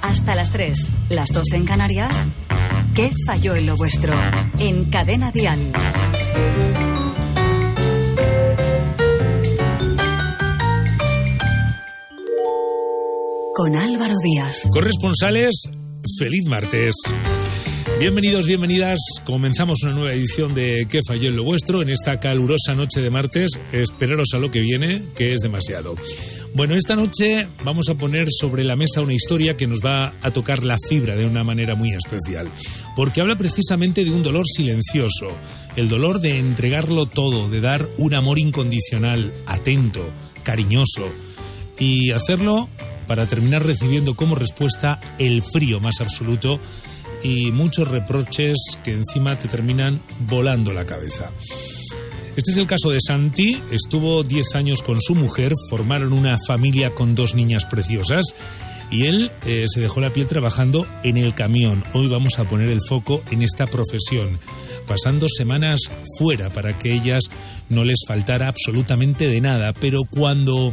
Hasta las 3, las 2 en Canarias. ¿Qué falló en lo vuestro? En Cadena Dial. Con Álvaro Díaz. Corresponsales, feliz martes. Bienvenidos, bienvenidas. Comenzamos una nueva edición de ¿Qué falló en lo vuestro? En esta calurosa noche de martes. Esperaros a lo que viene, que es demasiado. Bueno, esta noche vamos a poner sobre la mesa una historia que nos va a tocar la fibra de una manera muy especial. Porque habla precisamente de un dolor silencioso. El dolor de entregarlo todo, de dar un amor incondicional, atento, cariñoso. Y hacerlo para terminar recibiendo como respuesta el frío más absoluto y muchos reproches que encima te terminan volando la cabeza. Este es el caso de Santi. Estuvo 10 años con su mujer, formaron una familia con 2 niñas preciosas y él se dejó la piel trabajando en el camión. Hoy vamos a poner el foco en esta profesión, pasando semanas fuera para que ellas no les faltara absolutamente de nada, pero cuando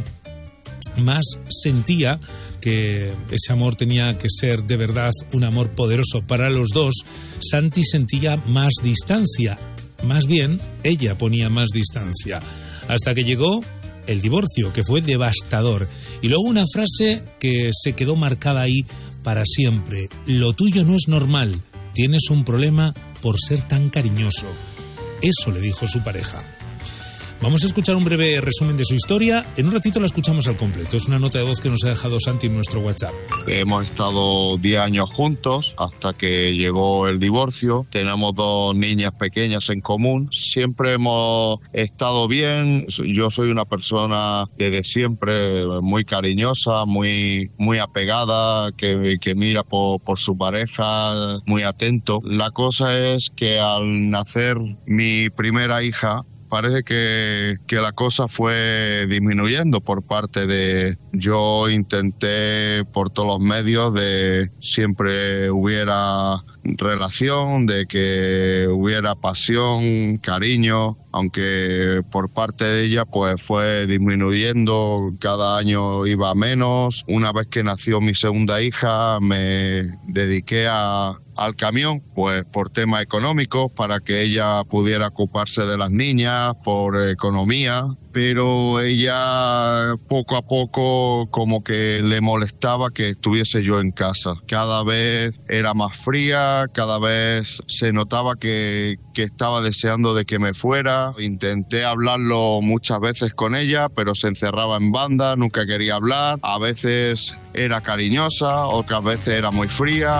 más sentía que ese amor tenía que ser de verdad un amor poderoso para los dos, Santi sentía más distancia. Más bien, ella ponía más distancia. Hasta que llegó el divorcio, que fue devastador. Y luego una frase que se quedó marcada ahí para siempre. Lo tuyo no es normal. Tienes un problema por ser tan cariñoso. Eso le dijo su pareja. Vamos a escuchar un breve resumen de su historia. En un ratito la escuchamos al completo. Es una nota de voz que nos ha dejado Santi en nuestro WhatsApp. Hemos estado 10 años juntos hasta que llegó el divorcio. Tenemos 2 niñas pequeñas en común. Siempre hemos estado bien. Yo soy una persona desde siempre muy cariñosa, muy apegada, que mira por su pareja, muy atento. La cosa es que al nacer mi primera hija, parece que la cosa fue disminuyendo por parte de... Yo intenté por todos los medios de siempre hubiera relación, de que hubiera pasión, cariño, aunque por parte de ella pues fue disminuyendo, cada año iba menos. Una vez que nació mi segunda hija me dediqué al camión, pues por temas económicos, para que ella pudiera ocuparse de las niñas, por economía, pero ella poco a poco como que le molestaba que estuviese yo en casa. Cada vez era más fría, cada vez se notaba que estaba deseando de que me fuera. Intenté hablarlo muchas veces con ella, pero se encerraba en banda, nunca quería hablar. A veces era cariñosa, otras veces era muy fría.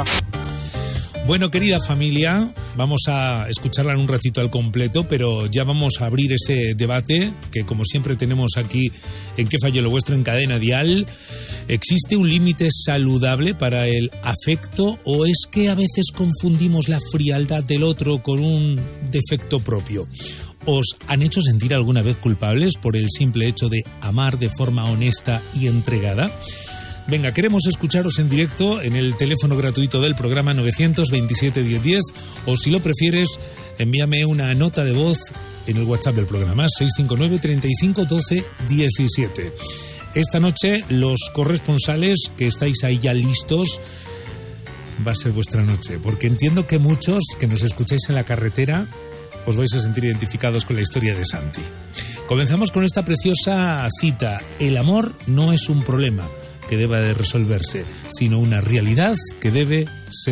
Bueno, querida familia, vamos a escucharla en un ratito al completo, pero ya vamos a abrir ese debate que, como siempre, tenemos aquí en ¿Qué falló lo vuestro? En Cadena Dial. ¿Existe un límite saludable para el afecto o es que a veces confundimos la frialdad del otro con un defecto propio? ¿Os han hecho sentir alguna vez culpables por el simple hecho de amar de forma honesta y entregada? Venga, queremos escucharos en directo en el teléfono gratuito del programa 927-1010 o, si lo prefieres, envíame una nota de voz en el WhatsApp del programa 659 35 12 17. Esta noche los corresponsales que estáis ahí ya listos, va a ser vuestra noche, porque entiendo que muchos que nos escucháis en la carretera os vais a sentir identificados con la historia de Santi. Comenzamos con esta preciosa cita: el amor no es un problema que deba de resolverse, sino una realidad que debe ser